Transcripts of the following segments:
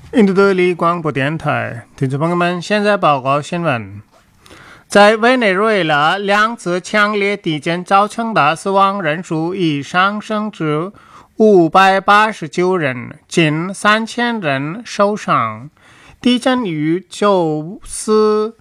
印度德里广播电台，听众朋友们，现在报告新闻。在委内瑞拉2次强烈地震造成的死亡人数已上升至589人，近3000人受伤。地震于周四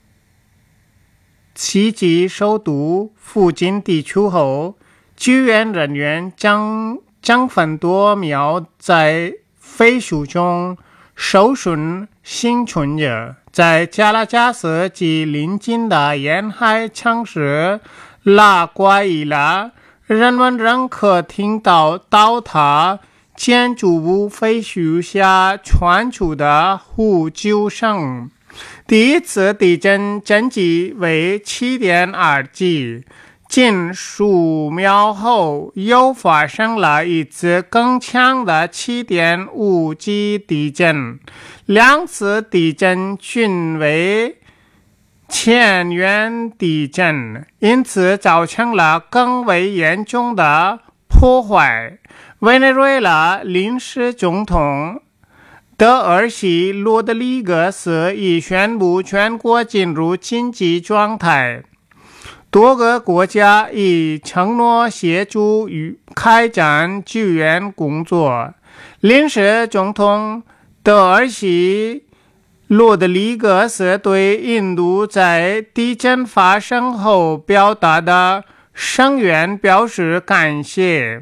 袭击首都附近地区后，救援人员将分多秒在废墟中搜寻幸存者。在加拉加斯及邻近的沿海城市拉瓜伊拉，人们仍可听到倒塌建筑物废墟下传出的呼救声。第一次地震震级为 7.2 级，近数秒后又发生了一次更强的 7.5 级地震。2次地震均为前缘地震，因此造成了更为严重的破坏。委内瑞拉临时总统德尔西·罗德里格斯已宣布全国进入紧急状态，多个国家已承诺协助开展救援工作。临时总统德尔西·罗德里格斯对印度在地震发生后表达的声援表示感谢。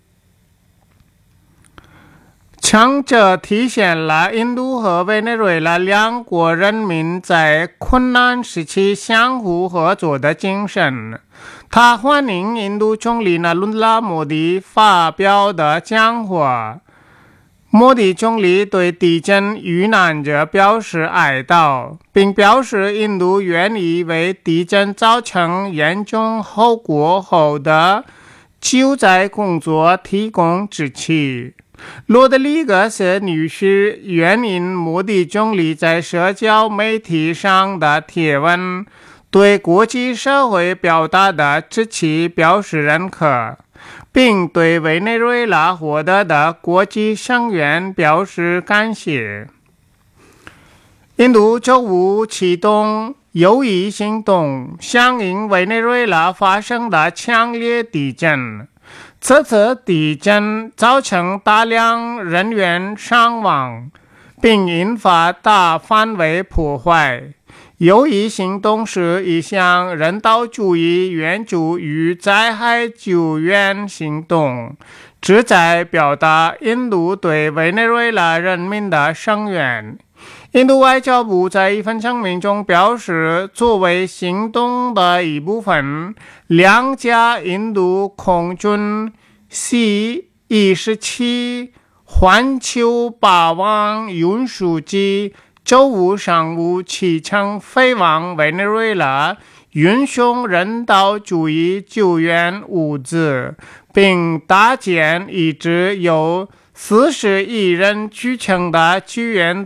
这体现了印度和委内瑞拉两国人民在困难时期相互合作的精神。他欢迎印度总理纳伦拉·莫迪发表的讲话。莫迪总理对地震遇难者表示哀悼，并表示印度愿意为地震造成严重后果后的救灾工作提供支持。罗德里格斯女士援引莫迪总理在社交媒体上的贴文，对国际社会表达的支持表示认可，并对委内瑞拉获得的国际声援表示感谢。印度周五启动友谊行动，响应委内瑞拉发生的强烈地震。此次地震造成大量人员伤亡，并引发大范围破坏。友谊行动是一项人道主义援助与灾害救援行动，旨在表达印度对委内瑞拉人民的声援。印度外交部在一份声明中表示，作为行动的一部分，2架印度空军 C-17 环球霸王运输机周五上午启程飞往委内瑞拉，运送人道主义救援物资，并搭建一支由41人组成的救援